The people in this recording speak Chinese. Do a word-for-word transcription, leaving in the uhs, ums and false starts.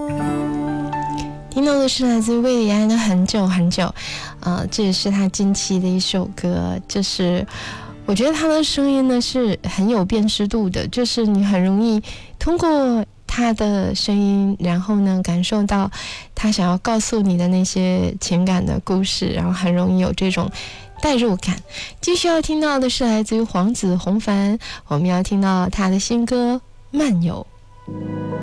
听到的是来自魏礼安的很久很久，呃，这也是他近期的一首歌，就是我觉得他的声音呢是很有辨识度的，就是你很容易通过他的声音，然后呢感受到他想要告诉你的那些情感的故事，然后很容易有这种代入感。继续要听到的是来自于黄子弘凡，我们要听到他的新歌《漫游》。